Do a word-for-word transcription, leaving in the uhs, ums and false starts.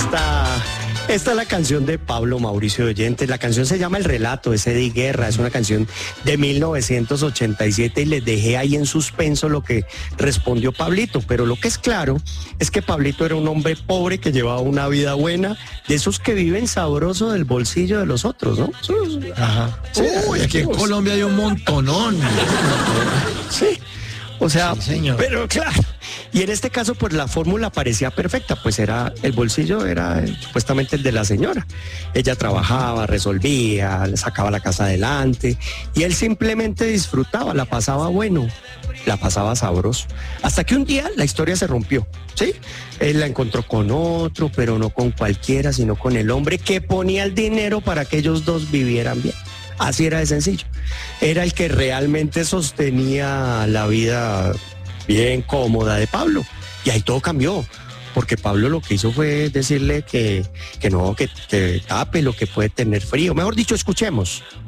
Esta, esta es la canción de Pablo Mauricio de Oyentes. La canción se llama El Relato, es Eddie Guerra. Es una canción de mil novecientos ochenta y siete y les dejé ahí en suspenso lo que respondió Pablito. Pero lo que es claro es que Pablito era un hombre pobre que llevaba una vida buena, de esos que viven sabroso del bolsillo de los otros, ¿no? Ajá. Sí, uy, aquí en Colombia hay un montonón. Sí. O sea, sí, señor. Pero claro, y en este caso pues la fórmula parecía perfecta, pues era, el bolsillo era eh, supuestamente el de la señora. Ella trabajaba, resolvía, le sacaba la casa adelante y él simplemente disfrutaba, la pasaba bueno, la pasaba sabroso. Hasta que un día la historia se rompió, ¿sí? Él la encontró con otro, pero no con cualquiera, sino con el hombre que ponía el dinero para que ellos dos vivieran bien. Así era de sencillo. Era el que realmente sostenía la vida bien cómoda de Pablo. Y ahí todo cambió, porque Pablo lo que hizo fue decirle que, que no, que, que tape lo que puede tener frío. Mejor dicho, escuchemos.